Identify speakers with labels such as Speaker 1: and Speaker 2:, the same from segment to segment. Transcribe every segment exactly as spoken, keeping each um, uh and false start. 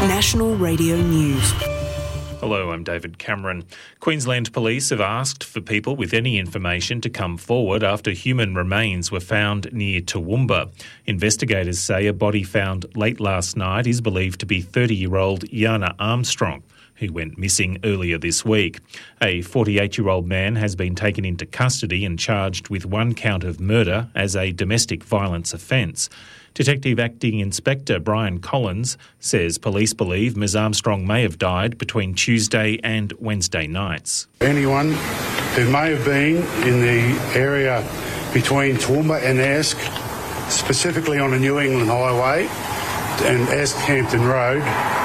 Speaker 1: National Radio News.
Speaker 2: Hello, I'm David Cameron. Queensland Police have asked for people with any information to come forward after human remains were found near Toowoomba. Investigators say a body found late last night is believed to be thirty-year-old Yana Armstrong, who went missing earlier this week. A forty-eight-year-old man has been taken into custody and charged with one count of murder as a domestic violence offence. Detective Acting Inspector Brian Collins says police believe Miz Armstrong may have died between Tuesday and Wednesday nights.
Speaker 3: Anyone who may have been in the area between Toowoomba and Ask, specifically on the New England Highway and Ask Hampton Road,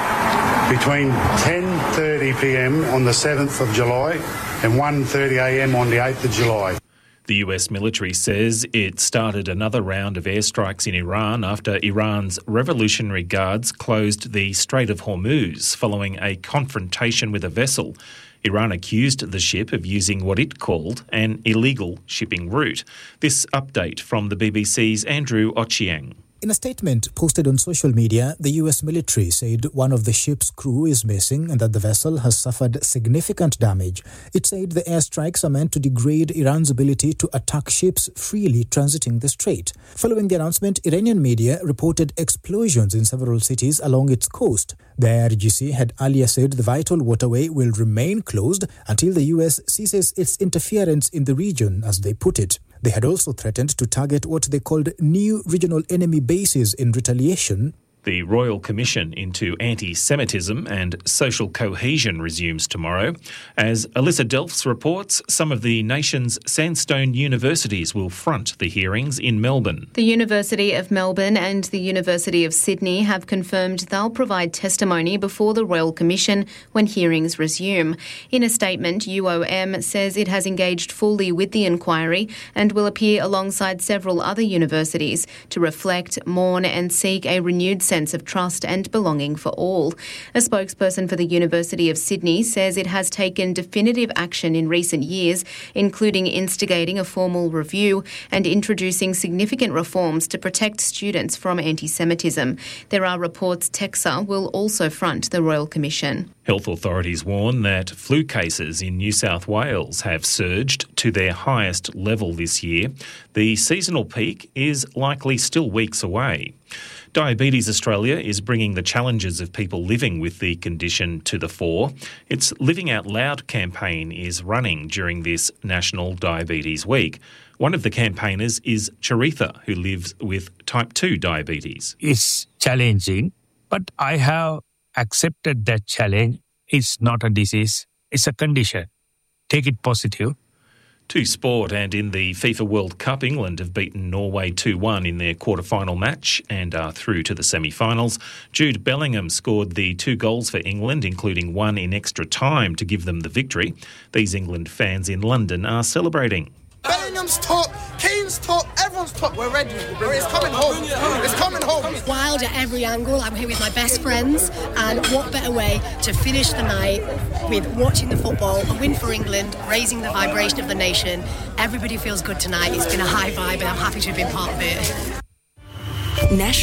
Speaker 3: between ten thirty p m on the seventh of July and one thirty a m on the eighth of July.
Speaker 2: The U S military says it started another round of airstrikes in Iran after Iran's Revolutionary Guards closed the Strait of Hormuz following a confrontation with a vessel. Iran accused the ship of using what it called an illegal shipping route. This update from the B B C's Andrew Ochieng.
Speaker 4: In a statement posted on social media, the U S military said one of the ship's crew is missing and that the vessel has suffered significant damage. It said the airstrikes are meant to degrade Iran's ability to attack ships freely transiting the strait. Following the announcement, Iranian media reported explosions in several cities along its coast. The I R G C had earlier said the vital waterway will remain closed until the U S ceases its interference in the region, as they put it. They had also threatened to target what they called new regional enemy bases in retaliation.
Speaker 2: The Royal Commission into Anti-Semitism and Social Cohesion resumes tomorrow. As Alyssa Delfs reports, some of the nation's sandstone universities will front the hearings in Melbourne.
Speaker 5: The University of Melbourne and the University of Sydney have confirmed they'll provide testimony before the Royal Commission when hearings resume. In a statement, U O M says it has engaged fully with the inquiry and will appear alongside several other universities to reflect, mourn and seek a renewed sense of trust and belonging for all. A spokesperson for the University of Sydney says it has taken definitive action in recent years, including instigating a formal review and introducing significant reforms to protect students from anti-Semitism. There are reports TEXA will also front the Royal Commission.
Speaker 2: Health authorities warn that flu cases in New South Wales have surged to their highest level this year. The seasonal peak is likely still weeks away. Diabetes Australia is bringing the challenges of people living with the condition to the fore. Its Living Out Loud campaign is running during this National Diabetes Week. One of the campaigners is Charitha, who lives with type two diabetes.
Speaker 6: It's challenging, but I have accepted that challenge. It's not a disease, it's a condition. Take it positive.
Speaker 2: To sport, and in the FIFA World Cup, England have beaten Norway two one in their quarter-final match and are through to the semi-finals. Jude Bellingham scored the two goals for England, including one in extra time to give them the victory. These England fans in London are celebrating.
Speaker 7: Bellingham's top, Kane's top, everyone's top. We're ready. It's coming home. It's coming home.
Speaker 8: Wild at every angle. I'm here with my best friends, and what better way to finish the night with watching the football, a win for England, raising the vibration of the nation. Everybody feels good tonight. It's been a high vibe, and I'm happy to have been part of it.
Speaker 1: National